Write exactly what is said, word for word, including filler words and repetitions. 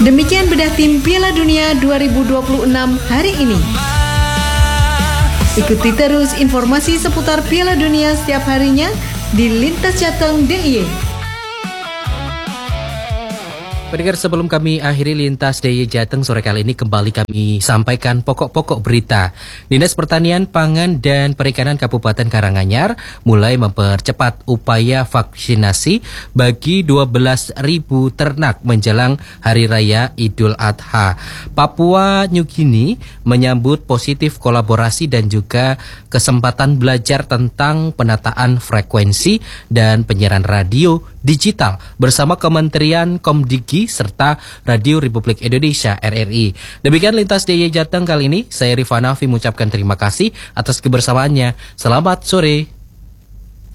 Demikian bedah tim Piala Dunia dua ribu dua puluh enam hari ini. Ikuti terus informasi seputar Piala Dunia setiap harinya di Lintas Jateng D I Y. Pendengar, sebelum kami akhiri Lintas D I Y Jateng sore kali ini, kembali kami sampaikan pokok-pokok berita. Dinas Pertanian, Pangan, dan Perikanan Kabupaten Karanganyar mulai mempercepat upaya vaksinasi bagi dua belas ribu ternak menjelang Hari Raya Idul Adha. Papua New Guinea menyambut positif kolaborasi dan juga kesempatan belajar tentang penataan frekuensi dan penyiaran radio digital bersama Kementerian Komdigi serta Radio Republik Indonesia R R I. Demikian Lintas D I Y Jateng kali ini. Saya Rifanafi mengucapkan terima kasih atas kebersamaannya. Selamat sore.